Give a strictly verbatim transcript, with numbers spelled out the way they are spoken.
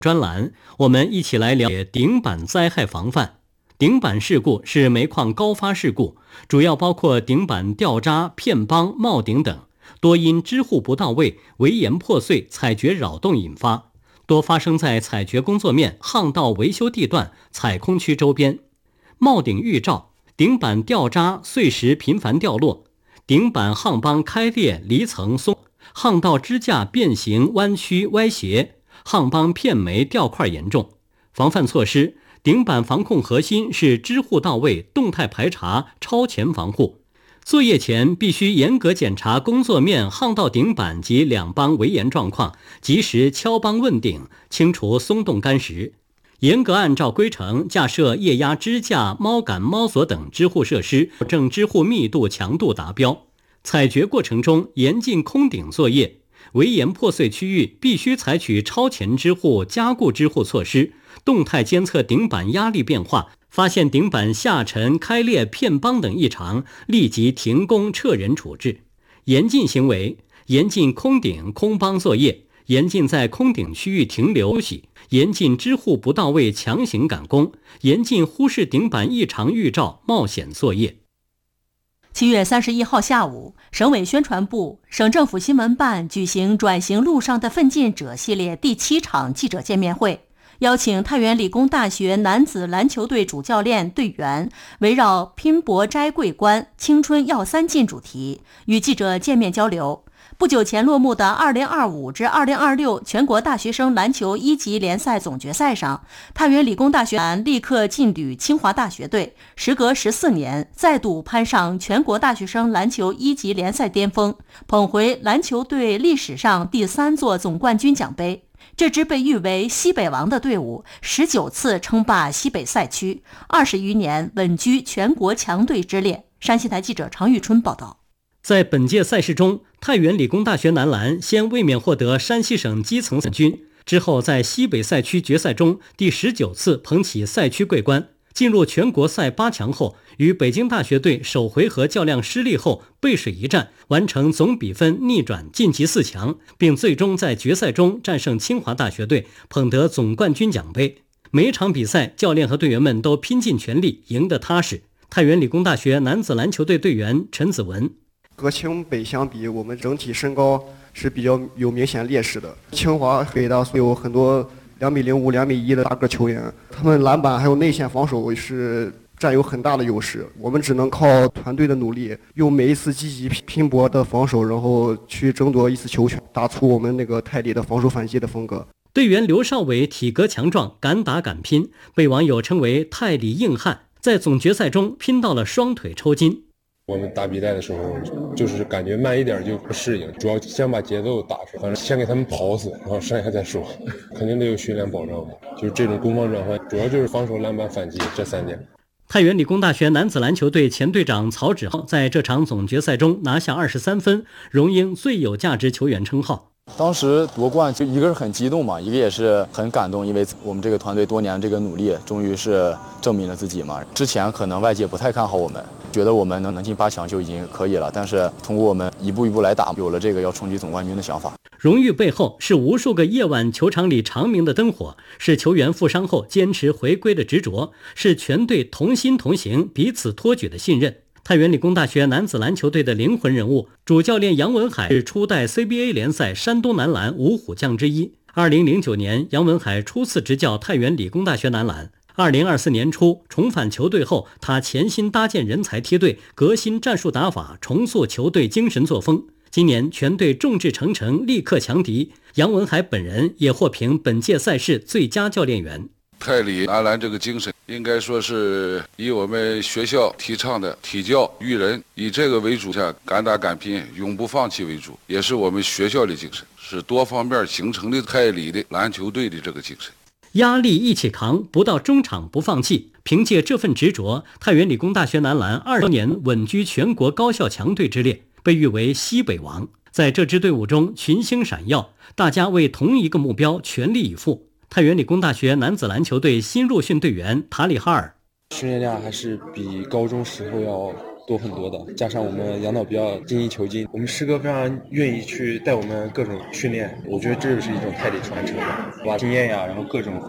专栏，我们一起来了解顶板灾害防范。顶板事故是煤矿高发事故，主要包括顶板掉渣、片帮、冒顶等，多因支护不到位、围岩破碎、采掘扰动引发，多发生在采掘工作面、巷道维修地段、采空区周边。冒顶预兆，顶板掉渣、碎石频繁掉落，顶板巷帮开裂、离层松，巷道支架变形、弯曲、歪斜，巷帮片煤掉块严重。防范措施，顶板防控核心是支护到位、动态排查、超前防护。作业前必须严格检查工作面、巷道顶板及两帮围岩状况，及时敲帮问顶，清除松动干石。严格按照规程架设液压支架、猫杆、猫锁等支护设施，保证支护密度、强度达标。采掘过程中严禁空顶作业，围岩破碎区域必须采取超前支护、加固支护措施，动态监测顶板压力变化，发现顶板下沉、开裂、片帮等异常，立即停工撤人处置。严禁行为，严禁空顶、空帮作业，严禁在空顶区域停留休息，严禁支护不到位强行赶工，严禁忽视顶板异常预兆冒险作业。 七月三十一号下午，省委宣传部、省政府新闻办举行转型路上的奋进者系列第七场记者见面会，邀请太原理工大学男子篮球队主教练队员围绕拼搏摘桂冠、青春要三进主题与记者见面交流。不久前落幕的二零二五至二零二六全国大学生篮球一级联赛总决赛上，太原理工大学男立刻劲旅清华大学队，时隔十四年再度攀上全国大学生篮球一级联赛巅峰，捧回篮球队历史上第三座总冠军奖杯。这支被誉为西北王的队伍，十九次称霸西北赛区，二十余年稳居全国强队之列。山西台记者常玉春报道。 在本届赛事中，太原理工大学男篮先卫冕获得山西省基层冠军，之后在西北赛区决赛中第十九次捧起赛区桂冠。进入全国赛八强后，与北京大学队首回合较量失利后背水一战，完成总比分逆转晋级四强，并最终在决赛中战胜清华大学队，捧得总冠军奖杯。每一场比赛，教练和队员们都拼尽全力，赢得踏实。太原理工大学男子篮球队队员陈子文： 和清北相比，我们整体身高是比较有明显劣势的。清华、北大有很多两米零五、两米一的大个球员，他们篮板还有内线防守是占有很大的优势。我们只能靠团队的努力，用每一次积极拼搏的防守，然后去争夺一次球权，打出我们那个泰理的防守反击的风格。 队员刘少伟体格强壮，敢打敢拼，被网友称为泰理硬汉，在总决赛中拼到了双腿抽筋。 我们打比赛的时候，就是感觉慢一点就不适应，主要先把节奏打出，反正先给他们跑死，然后剩下再说，肯定得有训练保障嘛。就是这种攻防转换，主要就是防守、篮板、反击这三点。 太原理工大学男子篮球队前队长曹芷浩在这场总决赛中拿下二十三分，荣膺最有价值球员称号。 当时夺冠就一个是很激动嘛，一个也是很感动，因为我们这个团队多年这个努力终于是证明了自己嘛。之前可能外界不太看好我们，觉得我们能能进八强就已经可以了，但是通过我们一步一步来打，有了这个要冲击总冠军的想法。 荣誉背后是无数个夜晚球场里长明的灯火，是球员负伤后坚持回归的执着，是全队同心同行、彼此托举的信任。太原理工大学男子篮球队的灵魂人物，主教练杨文海是初代 C B A 联赛山东男篮五虎将之一。二零零九年，杨文海初次执教太原理工大学男篮。二零二四年初重返球队后，他潜心搭建人才梯队，革新战术打法，重塑球队精神作风。今年全队众志成城，力克强敌。杨文海本人也获评本届赛事最佳教练员。 泰理男篮这个精神，应该说是以我们学校提倡的体教育人，以这个为主下，敢打敢拼，永不放弃为主，也是我们学校的精神，是多方面形成的泰理的篮球队的这个精神。 压力一起扛，不到中场不放弃。凭借这份执着，太原理工大学男篮二十年稳居全国高校强队之列，被誉为西北王。在这支队伍中群星闪耀，大家为同一个目标全力以赴。太原理工大学男子篮球队新入训队员塔里哈尔： 训练量还是比高中时候要多很多的。加上我们杨导比较精益求精，我们师哥非常愿意去带我们各种训练，我觉得这就是一种态度传承，把经验呀，然后各种